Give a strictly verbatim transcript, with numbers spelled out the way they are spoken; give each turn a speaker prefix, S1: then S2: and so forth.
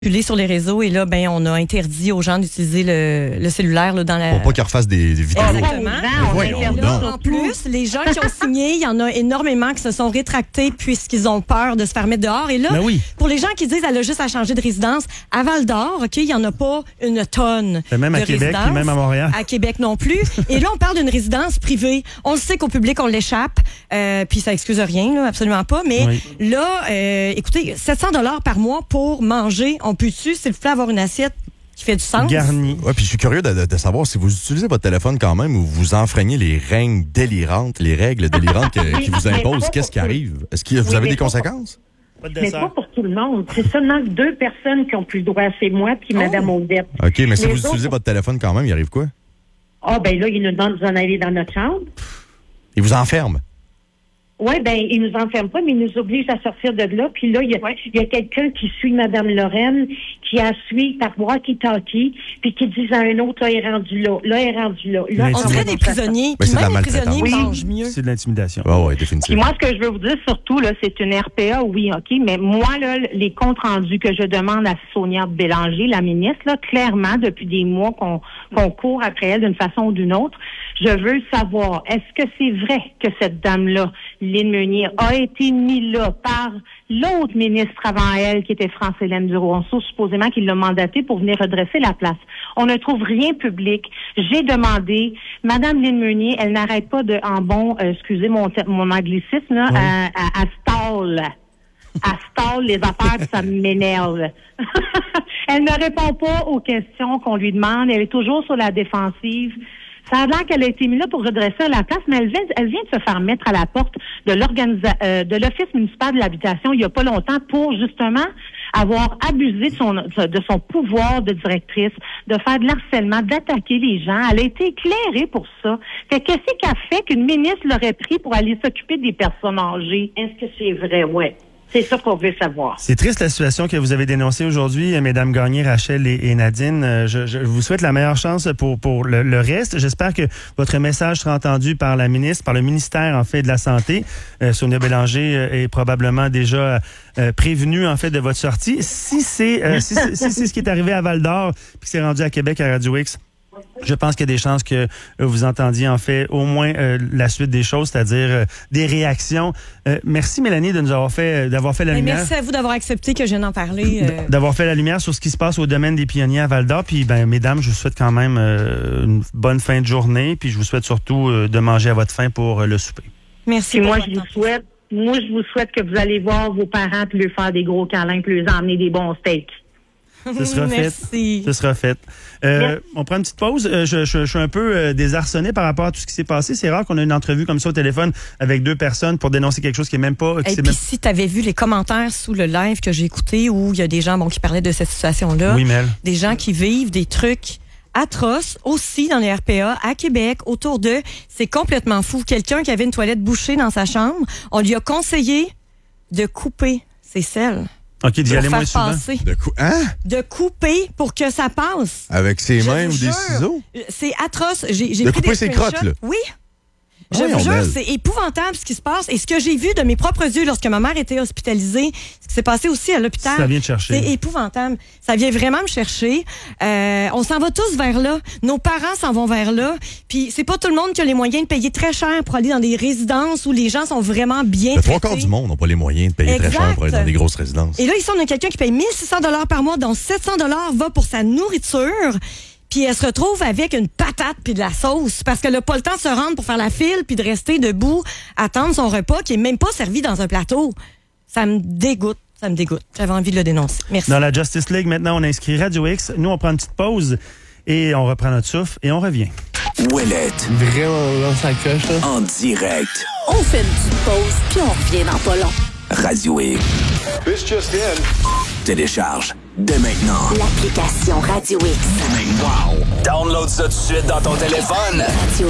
S1: sur les réseaux et là, ben, on a interdit aux gens d'utiliser le, le cellulaire là, dans la...
S2: Pour pas qu'ils refassent des, des vidéos.
S1: Exactement.
S2: Voyons
S1: Là, en plus, les gens qui ont signé, il y en a énormément qui se sont rétractés puisqu'ils ont peur de se faire mettre dehors. Et là,
S3: Ben oui.
S1: pour les gens qui disent elle a juste à changer de résidence, à Val-d'Or, OK, il n'y en a pas une tonne
S3: C'est même
S1: de
S3: à Québec
S1: résidences.
S3: et même à Montréal.
S1: À Québec non plus. Et là, on parle d'une résidence privée. On le sait qu'au public, on l'échappe. Euh, puis ça excuse rien, là, absolument pas. Mais
S3: Oui.
S1: là, euh, écoutez, sept cents dollars par mois pour manger. On peut-tu, s'il vous plaît, avoir une assiette qui fait du sens?
S3: Garni.
S2: Ouais, puis je suis curieux de, de, de savoir si vous utilisez votre téléphone quand même ou vous enfreignez les règles délirantes, les règles délirantes que- qui vous imposent. Qu'est-ce qui arrive? Est-ce que vous
S4: Oui,
S2: avez
S4: mais
S2: des
S4: pas pour-
S2: conséquences?
S3: Pas de
S4: Mais
S3: dessert.
S4: pas pour tout le monde. C'est seulement deux personnes qui ont plus le droit. C'est moi puis Mme Odette.
S2: OK, mais si
S4: Les
S2: vous
S4: autres-
S2: utilisez votre téléphone quand même, il arrive quoi?
S4: Ah, ben là, ils nous demandent d'en aller dans notre chambre.
S2: Il vous enferme.
S4: Oui, ben ils nous enferment pas, mais ils nous obligent à sortir de là. Puis là, il y a, il y a quelqu'un qui suit Mme Lorraine, qui a suivi par walkie-talkie, puis qui dit à un autre, là, elle est rendu là, là, elle est rendu là. là
S3: Mais
S1: On
S3: c'est-
S1: dirait des prisonniers.
S2: Ben,
S1: Puis
S2: c'est de la
S1: même les prisonniers
S2: maltraitance.
S1: mangent mieux.
S3: C'est de l'intimidation.
S2: Ah oui,
S5: Puis
S2: définitivement.
S5: moi, ce que je veux vous dire surtout, là, c'est une R P A, oui, OK, mais moi, là, les comptes rendus que je demande à Sonia Bélanger, la ministre, là, clairement, depuis des mois qu'on qu'on court après elle d'une façon ou d'une autre, je veux savoir, est-ce que c'est vrai que cette dame-là, Lynne Meunier, a été mise là par l'autre ministre avant elle, qui était France-Hélène Duronceau, supposément qu'il l'a mandatée pour venir redresser la place. On ne trouve rien public. J'ai demandé, Madame Lynne Meunier, elle n'arrête pas de, en bon, euh, excusez mon, te- mon anglicisme, là,
S3: Oui.
S5: à, à, à stall. À stall les affaires, puis ça m'énerve. Elle ne répond pas aux questions qu'on lui demande. Elle est toujours sur la défensive. Ça a l'air qu'elle a été mise là pour redresser la place, mais elle vient, elle vient de se faire mettre à la porte de l'organisa- euh, de l'Office municipal de l'habitation il n'y a pas longtemps pour justement avoir abusé de son, de son pouvoir de directrice, de faire de l'harcèlement, d'attaquer les gens. Elle a été éclairée pour ça. Fait que qu'est-ce qu'elle fait qu'une ministre l'aurait pris pour aller s'occuper des personnes âgées?
S4: Est-ce que c'est vrai? Oui. C'est ça qu'on veut savoir.
S3: C'est triste la situation que vous avez dénoncée aujourd'hui, Mesdames Gagné, Rachel et, et Nadine. Euh, Je, je vous souhaite la meilleure chance pour, pour le, le reste. J'espère que votre message sera entendu par la ministre, par le ministère en fait de la Santé. Euh, Sonia Bélanger euh, est probablement déjà euh, prévenue en fait de votre sortie. Si c'est euh, si, c'est- si c'est ce qui est arrivé à Val-d'Or puis que c'est rendu à Québec à Radio X, je pense qu'il y a des chances que euh, vous entendiez en fait au moins euh, la suite des choses, c'est-à-dire euh, des réactions. Euh, merci Mélanie de nous avoir fait euh, d'avoir fait la
S1: Mais
S3: lumière.
S1: merci à vous d'avoir accepté que je vienne en parler. euh,
S3: D'avoir fait la lumière sur ce qui se passe au domaine des pionniers à Val-d'Or. Puis, ben, mesdames, je vous souhaite quand même euh, une bonne fin de journée. Puis, je vous souhaite surtout euh, de manger à votre faim pour euh, le souper.
S1: Merci.
S4: Puis
S1: pour
S4: moi,
S1: votre
S4: je vous
S1: temps.
S4: souhaite, moi, je vous souhaite que vous allez voir vos parents puis leur faire des gros câlins puis leur emmener des bons steaks.
S3: Ce sera fait.
S1: Merci.
S3: Ce sera fait. Euh, on prend une petite pause. Euh, je, je, je suis un peu euh, désarçonné par rapport à tout ce qui s'est passé. C'est rare qu'on ait une entrevue comme ça au téléphone avec deux personnes pour dénoncer quelque chose qui est même pas... Qui
S1: Et
S3: s'est
S1: puis
S3: même...
S1: si tu avais vu les commentaires sous le live que j'ai écouté où il y a des gens bon, qui parlaient de cette situation-là,
S3: Oui, Mel.
S1: des gens qui vivent des trucs atroces aussi dans les R P A à Québec, autour d'eux, c'est complètement fou. Quelqu'un qui avait une toilette bouchée dans sa chambre, on lui a conseillé de couper ses selles.
S3: OK, d'y
S1: Pour
S3: aller moins
S1: faire
S3: souvent.
S1: passer.
S2: De coup, hein?
S1: De couper pour que ça passe.
S2: Avec ses
S1: Je
S2: mains
S1: vous
S2: ou des
S1: jure,
S2: ciseaux?
S1: C'est atroce. J'ai, j'ai
S2: De
S1: pris
S2: couper
S1: des
S2: ses
S1: screenshots.
S2: crottes, là.
S1: Oui. Je
S2: Voyons,
S1: vous jure,
S2: Mel.
S1: c'est épouvantable ce qui se passe. Et ce que j'ai vu de mes propres yeux lorsque ma mère était hospitalisée, ce qui s'est passé aussi à l'hôpital.
S3: Ça vient te chercher.
S1: C'est épouvantable. Ça vient vraiment me chercher. Euh, on s'en va tous vers là. Nos parents s'en vont vers là. Puis c'est pas tout le monde qui a les moyens de payer très cher pour aller dans des résidences où les gens sont vraiment bien
S2: Le trois
S1: traités.
S2: quarts du monde n'ont pas les moyens de payer très
S1: Exact.
S2: cher pour être dans des grosses résidences.
S1: Et là, ici, on a quelqu'un qui paye mille six cents dollars par mois, dont sept cents dollars va pour sa nourriture. Puis elle se retrouve avec une patate puis de la sauce parce qu'elle n'a pas le temps de se rendre pour faire la file puis de rester debout, attendre son repas qui est même pas servi dans un plateau. Ça me dégoûte, ça me dégoûte. J'avais envie de le dénoncer. Merci.
S3: Dans la Justice League, maintenant, on a inscrit Radio X. Nous, on prend une petite pause et on reprend notre souffle et on revient.
S6: Ouellette,
S7: Vraiment, là, ça coche, là.
S6: en direct.
S8: On fait une petite pause, puis on revient dans pas long.
S6: Radio X.
S7: This just in.
S6: Télécharge dès maintenant.
S8: L'application Radio X.
S6: Wow! Download ça tout de suite dans ton téléphone.
S8: Radio